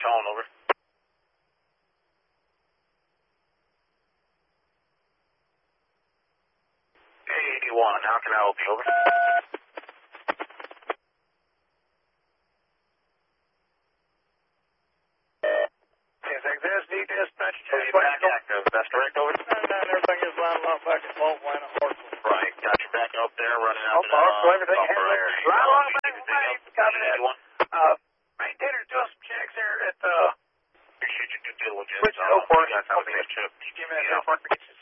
tone, over. A81, how can I help you, over? XXSD dispatch. Back active, that's correct, over? Everything is lining up back at Fault Line at Hartsville. Right, got you back up there, running out to everything buffer area. right along back of me. Copy that. A81. Maintainer's doing some checks here at Appreciate your due diligence. Which airport? That's how it's chip. Give me that airport.